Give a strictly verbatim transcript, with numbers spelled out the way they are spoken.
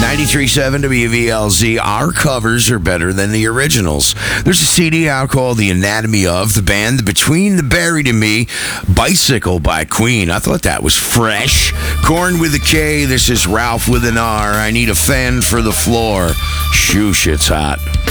ninety-three point seven W V L Z. Our covers are better than the originals. There's a C D out called The Anatomy of, the band Between the Buried and Me, Bicycle by Queen. I thought that was fresh. Corn with a K. This is Ralph with an R. I need a fan for the floor. Shoo, shit's hot.